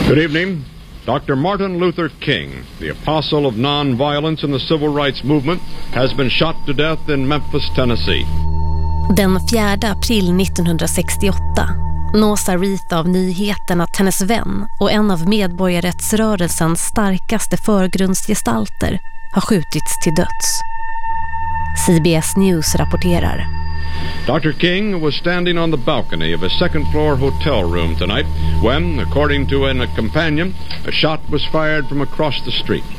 Good evening. Dr. Martin Luther King, the apostle of nonviolence in the civil rights movement, has been shot to death in Memphis, Tennessee. Den 4 april 1968 nås Aretha av nyheten att hennes vän och en av medborgarrättsrörelsens starkaste förgrundsgestalter har skjutits till döds. CBS News rapporterar. Dr. King was standing on the balcony of a second-floor hotel room tonight when, according to a companion, a shot was fired from across the street.